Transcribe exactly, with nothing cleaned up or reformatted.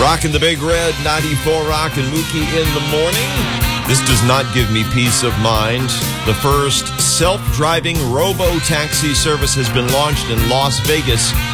Rockin' the Big Red, ninety-four Rock and Mookie in the morning. This does not give me peace of mind. The first self-driving robo-taxi service has been launched in Las Vegas